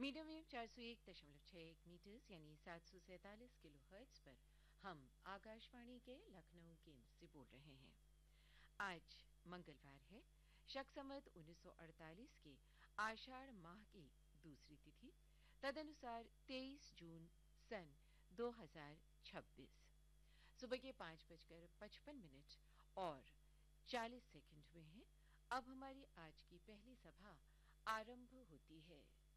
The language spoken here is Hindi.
मीडियम वेव 401.6 मीटर्स यानी 747 किलो हर्ट्ज पर हम आकाशवाणी के लखनऊ केंद्र से बोल रहे हैं। आज मंगलवार है, शक संवत 1948 के आषाढ़ माह की दूसरी तिथि, तदनुसार 23 जून सन 2026। सुबह के 5:55 और 40 सेकंड हुए हैं। अब हमारी आज की पहली सभा आरंभ होती है।